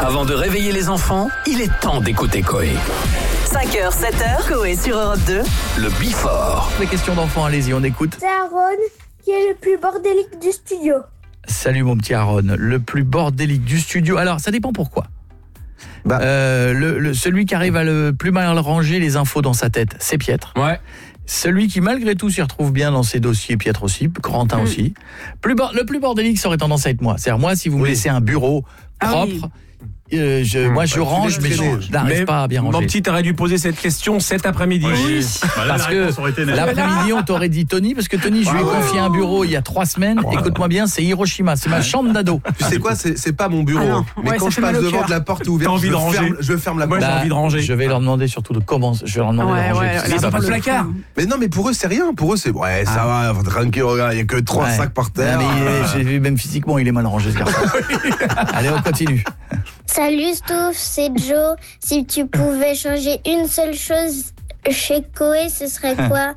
Avant de réveiller les enfants, il est temps d'écouter Coé. 5h, 7h, Coé sur Europe 2. Le Before. Les questions d'enfants, allez-y, on écoute. C'est Aaron qui est le plus bordélique du studio. Salut mon petit Aaron, le plus bordélique du studio. Alors, ça dépend pourquoi. Celui qui arrive à le plus mal ranger les infos dans sa tête, c'est Pietre. Ouais. Celui qui malgré tout s'y retrouve bien dans ses dossiers, Pietre aussi, Corentin aussi. Le plus bordélique, ça aurait tendance à être moi. C'est-à-dire moi, si vous me laissez un bureau propre, je range, mais je n'arrive pas à bien ranger. Mon petit, t'aurais dû poser cette question cet après-midi. Oui. Parce que l'après-midi, on t'aurait dit Tony, parce que Tony, je lui ai confié un bureau il y a 3 semaines. Écoute-moi bien, c'est Hiroshima, c'est ma chambre d'ado. Tu sais quoi, c'est pas mon bureau. Mais quand je passe devant de la porte ouverte, je ferme la porte. Moi, j'ai envie de ranger. Je vais leur demander surtout de comment. Je vais leur demander de ranger. C'est pas le placard. Mais non, mais pour eux, c'est rien. Pour eux, c'est ça va, tranquille, regarde, il y a que 3 sacs par terre. J'ai vu, même physiquement, il est mal rangé ce garçon. Allez, on continue. Salut Stouff, c'est Joe. Si tu pouvais changer une seule chose chez Coé, ce serait quoi?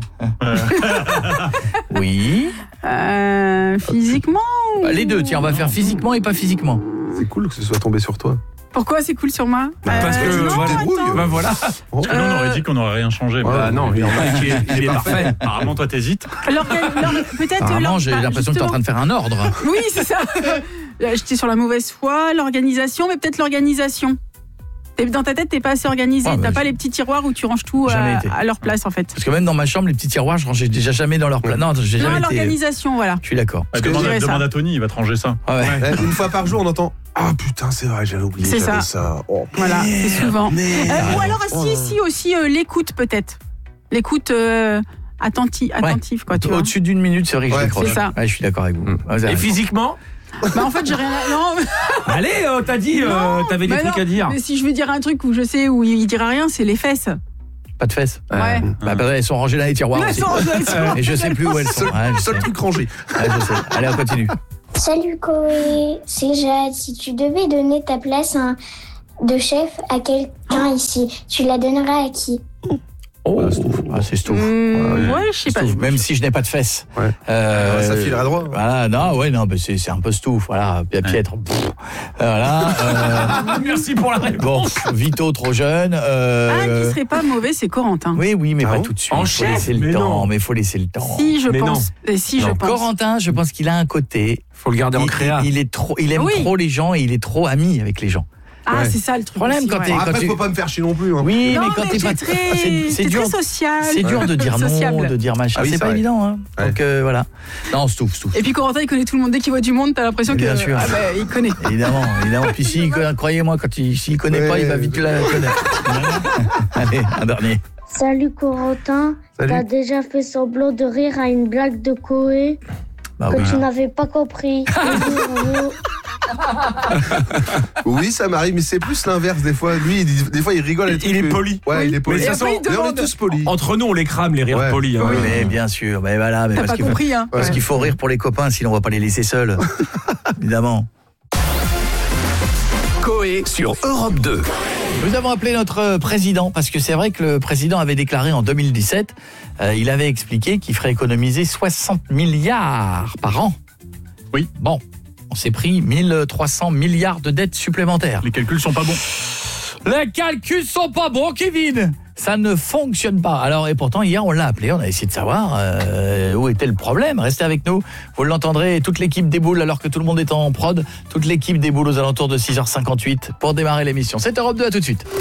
Oui. Physiquement ou... Les deux, tiens, on va faire physiquement et pas physiquement. C'est cool que ce soit tombé sur toi. Pourquoi c'est cool sur moi? Parce que voilà. Parce que nous, on aurait dit qu'on n'aurait rien changé. Non, il est parfait. Apparemment, toi, t'hésites. Apparemment, j'ai l'impression que t'es en train de faire un ordre. Oui, c'est ça. J'étais sur la mauvaise foi, l'organisation, mais peut-être l'organisation. Dans ta tête, t'es pas assez organisé. T'as pas les petits tiroirs où tu ranges tout à leur place, en fait. Parce que même dans ma chambre, les petits tiroirs, je rangeais déjà jamais dans leur place. Non, j'ai jamais été... l'organisation, voilà. Je suis d'accord. Demande à Tony, il va te ranger ça. Une fois par jour, on entend « Ah putain, c'est vrai, j'avais oublié, j'avais ça. » Voilà, c'est souvent. Ou alors, si aussi, l'écoute, peut-être. L'écoute... attentif quoi, tu vois. Au-dessus d'une minute, c'est vrai que je décroche. C'est ça. Je suis d'accord avec vous. Et physiquement? En fait, j'ai rien à... Non. Allez, t'as dit, t'avais des trucs à dire. Mais si je veux dire un truc où je sais où il dira rien, c'est les fesses. Pas de fesses. Ouais. Elles sont rangées dans les tiroirs aussi. Et je sais plus où elles sont. Seul truc rangé. Je sais. Allez, on continue. Salut Coé, c'est Jade. Si tu devais donner ta place de chef à quelqu'un ici, tu la donnerais à qui? C'est Stouff. Ouais, je sais pas. Même si je n'ai pas de fesses. Ça filera droit. Voilà, mais c'est un peu Stouff. Voilà, Pietre. Merci pour la réponse. Bon, Vito trop jeune. Qui serait pas mauvais, c'est Corentin. Oui, mais pas tout de suite. En faut laisser le temps. Mais faut laisser le temps. Si, je pense. Corentin, je pense qu'il a un côté. Faut le garder en créa. Il aime trop les gens et il est trop ami avec les gens. C'est ça le truc. Problème quand Après, faut pas me faire chier non plus. Oui, non, mais quand t'es pas c'est dur, très social. C'est dur de dire non, de dire machin. C'est pas évident, hein. Donc voilà. Non, Stouff. Et puis Corentin, il connaît tout le monde. Dès qu'il voit du monde, t'as l'impression que bien sûr. il connaît. Évidemment. Puis croyez-moi, s'il connaît pas, il va vite la connaître. Allez, un dernier. Salut Corentin. T'as déjà fait semblant de rire à une blague de Coé que tu n'avais pas compris. Oui, ça m'arrive, mais c'est plus l'inverse des fois. Lui, des fois, il rigole. Il est poli. Ouais, il est poli. Mais on est tous polis. Entre nous, on les crame, les rires polis. Oui, mais bien sûr. Mais voilà, t'as pas compris, hein. Parce qu'il faut rire pour les copains, sinon on va pas les laisser seuls. Évidemment. Coé sur Europe 2. Nous avons appelé notre président parce que c'est vrai que le président avait déclaré en 2017, il avait expliqué qu'il ferait économiser 60 milliards par an. Oui. Bon, on s'est pris 1300 milliards de dettes supplémentaires. Les calculs sont pas bons. Les calculs sont pas bons, Kevin. Ça ne fonctionne pas. Alors, et pourtant, hier, on l'a appelé, on a essayé de savoir où était le problème. Restez avec nous, vous l'entendrez, toute l'équipe déboule alors que tout le monde est en prod. Toute l'équipe déboule aux alentours de 6h58 pour démarrer l'émission. C'est Europe 2, à tout de suite.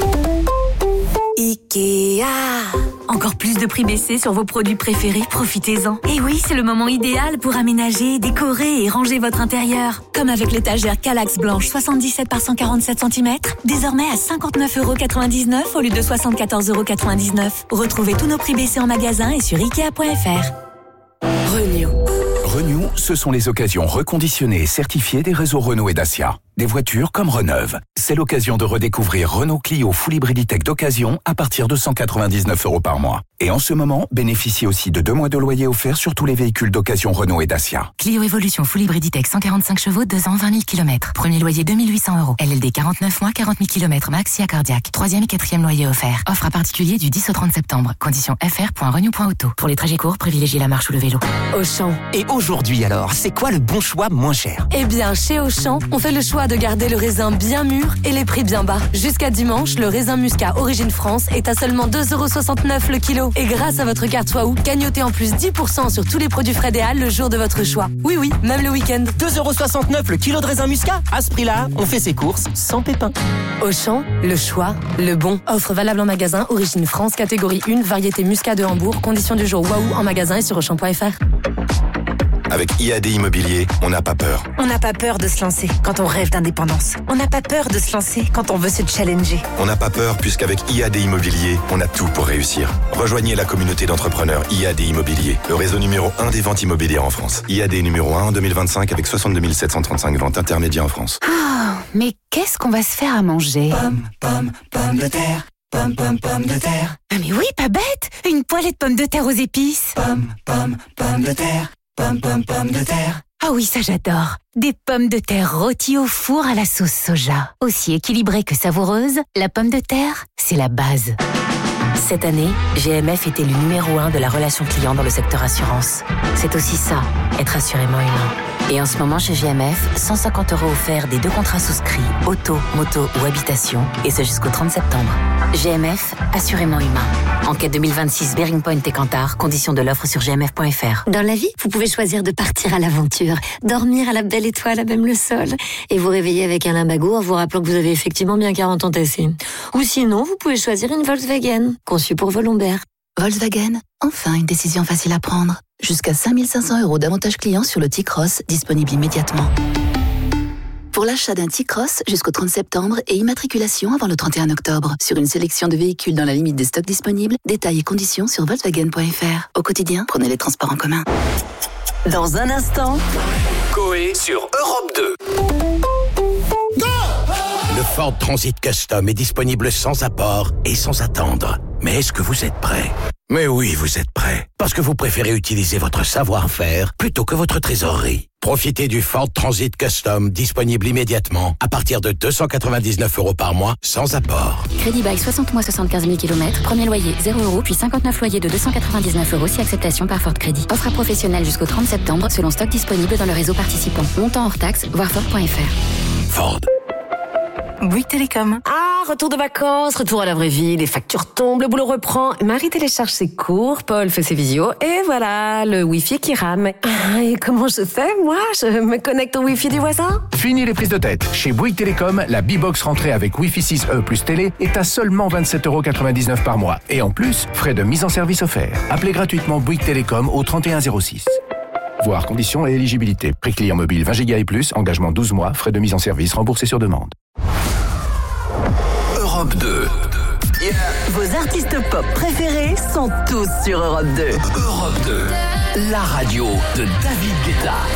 Ikea. Encore plus de prix baissés sur vos produits préférés, profitez-en. Et oui, c'est le moment idéal pour aménager, décorer et ranger votre intérieur. Comme avec l'étagère Kallax blanche 77 par 147 cm, désormais à 59,99€ au lieu de 74,99€. Retrouvez tous nos prix baissés en magasin et sur Ikea.fr. Renew, ce sont les occasions reconditionnées et certifiées des réseaux Renault et Dacia. Des voitures comme Reneuve. C'est l'occasion de redécouvrir Renault Clio Full Hybrid Tech d'occasion à partir de 199€ par mois. Et en ce moment, bénéficiez aussi de 2 mois de loyer offert sur tous les véhicules d'occasion Renault et Dacia. Clio Evolution Full Hybrid Tech 145 chevaux, 2 ans, 20 000 km. Premier loyer 2 800€. LLD 49 mois, 40 000 km max, SIA cardiaque. 3e et 4e loyer offert. Offre à particulier du 10 au 30 septembre. Conditions fr.renew.auto. Pour les trajets courts, privilégiez la marche ou le vélo. Auchan. Et aujourd'hui alors, c'est quoi le bon choix moins cher? Eh bien, chez Auchan, on fait le choix choix de garder le raisin bien mûr et les prix bien bas. Jusqu'à dimanche, le raisin muscat Origine France est à seulement 2,69 € le kilo. Et grâce à votre carte Waouh, gagnotez en plus 10% sur tous les produits frais des Halles le jour de votre choix. Oui, oui, même le week-end. 2,69 € le kilo de raisin muscat. À ce prix-là, on fait ses courses sans pépin. Auchan, le choix, le bon. Offre valable en magasin Origine France, catégorie 1, variété muscat de Hambourg. Conditions du jour Waouh en magasin et sur Auchan.fr. Avec IAD Immobilier, on n'a pas peur. On n'a pas peur de se lancer quand on rêve d'indépendance. On n'a pas peur de se lancer quand on veut se challenger. On n'a pas peur puisqu'avec IAD Immobilier, on a tout pour réussir. Rejoignez la communauté d'entrepreneurs IAD Immobilier, le réseau numéro 1 des ventes immobilières en France. IAD numéro 1 en 2025 avec 62 735 ventes intermédiaires en France. Oh, mais qu'est-ce qu'on va se faire à manger? Pommes de terre. Pommes de terre. Ah mais oui, pas bête. Une poêlée de pommes de terre aux épices. Pommes de terre. Pommes de terre. Ah oui, ça j'adore. Des pommes de terre rôties au four à la sauce soja. Aussi équilibrée que savoureuse, la pomme de terre, c'est la base. Cette année, GMF était le numéro 1 de la relation client dans le secteur assurance. C'est aussi ça, être assurément humain. Et en ce moment chez GMF, 150 € offerts des 2 contrats souscrits, auto, moto ou habitation, et ce jusqu'au 30 septembre. GMF, assurément humain. Enquête 2026 Bearing Point et Kantar, conditions de l'offre sur gmf.fr. Dans la vie, vous pouvez choisir de partir à l'aventure, dormir à la belle étoile à même le sol, et vous réveiller avec un limbago en vous rappelant que vous avez effectivement bien 40 ans tassés. Ou sinon, vous pouvez choisir une Volkswagen, conçue pour vos lombaires. Volkswagen, enfin une décision facile à prendre. Jusqu'à 5 500 € d'avantages clients sur le T-Cross, disponible immédiatement. Pour l'achat d'un T-Cross jusqu'au 30 septembre et immatriculation avant le 31 octobre. Sur une sélection de véhicules dans la limite des stocks disponibles, détails et conditions sur Volkswagen.fr. Au quotidien, prenez les transports en commun. Dans un instant, Coé sur Europe 2. Le Ford Transit Custom est disponible sans apport et sans attendre. Mais est-ce que vous êtes prêt? Mais oui, vous êtes prêt. Parce que vous préférez utiliser votre savoir-faire plutôt que votre trésorerie. Profitez du Ford Transit Custom disponible immédiatement à partir de 299 € par mois sans apport. Crédit bail 60 mois 75 000 km, premier loyer 0 € puis 59 loyers de 299 € si acceptation par Ford Crédit. Offre à professionnel jusqu'au 30 septembre selon stock disponible dans le réseau participant. Montant hors taxe, voir Ford.fr. Ford. Bouygues Télécom. Ah, retour de vacances, retour à la vraie vie, les factures tombent, le boulot reprend. Marie télécharge ses cours, Paul fait ses visios, et voilà, le Wi-Fi qui rame. Ah, et comment je fais, moi? Je me connecte au Wi-Fi du voisin? Fini les prises de tête. Chez Bouygues Télécom, la B-Box rentrée avec Wi-Fi 6E plus télé est à seulement 27,99 € par mois. Et en plus, frais de mise en service offerts. Appelez gratuitement Bouygues Télécom au 3106. Voir conditions et éligibilité. Prix client mobile 20 Go et plus, engagement 12 mois, frais de mise en service remboursés sur demande. Europe 2. Yeah. Vos artistes pop préférés sont tous sur Europe 2. Europe 2. La radio de David Guetta.